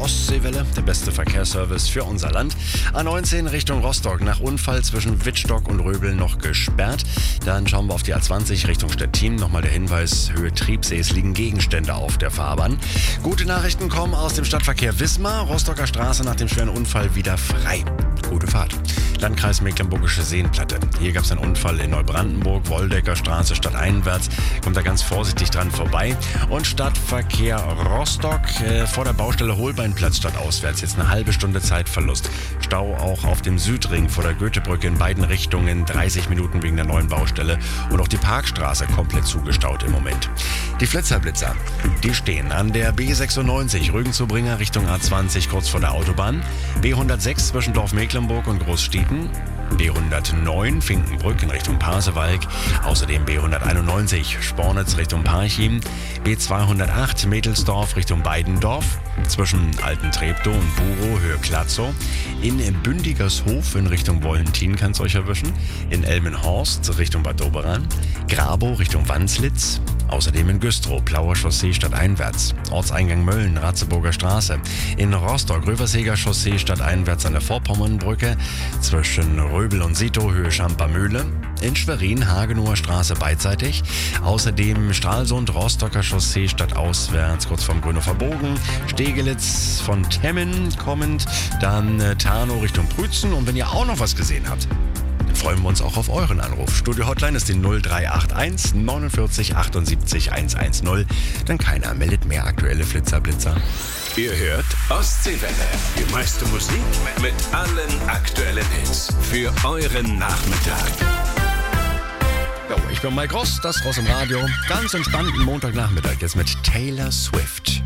Ostseewelle, der beste Verkehrsservice für unser Land. A19 Richtung Rostock, nach Unfall zwischen Wittstock und Röbel noch gesperrt. Dann schauen wir auf die A20 Richtung Stettin. Nochmal der Hinweis, Höhe Triebsees liegen Gegenstände auf der Fahrbahn. Gute Nachrichten kommen aus dem Stadtverkehr Wismar. Rostocker Straße nach dem schweren Unfall wieder frei. Gute Fahrt. Landkreis Mecklenburgische Seenplatte. Hier gab es einen Unfall in Neubrandenburg, Woldecker Straße stadteinwärts. Kommt da ganz vorsichtig dran vorbei. Und Stadtverkehr Rostock vor der Baustelle Holbeinplatz stadtauswärts. Jetzt eine halbe Stunde Zeitverlust. Stau auch auf dem Südring vor der Goethebrücke in beiden Richtungen. 30 Minuten wegen der neuen Baustelle. Und auch die Parkstraße komplett zugestaut im Moment. Die Flitzerblitzer, die stehen an der B96 Rügen-zu-Bringer Richtung A20 kurz vor der Autobahn. B106 zwischen Dorf Mecklenburg und Großstieten. B109 Finkenbrück in Richtung Pasewalk. Außerdem B191 Spornitz Richtung Parchim. B208 Mädelsdorf Richtung Beidendorf. Zwischen Alten Treptow und Burow Höhe Klatzow. In Bündigershof in Richtung Wollentin kann es euch erwischen. In Elmenhorst Richtung Bad Doberan. Grabow Richtung Wanslitz. Außerdem in Güstrow, Plauer Chaussee stadteinwärts. Ortseingang Mölln, Ratzeburger Straße. In Rostock, Röverseger Chaussee stadteinwärts an der Vorpommernbrücke. Zwischen Röbel und Sito, Höhe Schamper-Mühle. In Schwerin, Hagenower Straße beidseitig. Außerdem Stralsund, Rostocker Chaussee stadtauswärts, kurz vorm Grünhofer Bogen. Stegelitz von Temmen kommend. Dann Tarnow Richtung Prützen. Und wenn ihr auch noch was gesehen habt, freuen wir uns auch auf euren Anruf. Studio-Hotline ist die 0381 49 78 110. Denn keiner meldet mehr aktuelle Flitzer-Blitzer. Ihr hört Ostseewelle. Die meiste Musik mit allen aktuellen Hits. Für euren Nachmittag. Jo, ich bin Mike Ross, das Ross im Radio. Ganz entspannten Montagnachmittag jetzt mit Taylor Swift.